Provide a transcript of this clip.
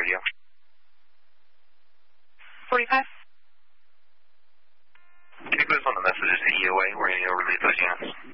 radio. 45. Can you put us on the messages to EOA? We're going to go relieve those units.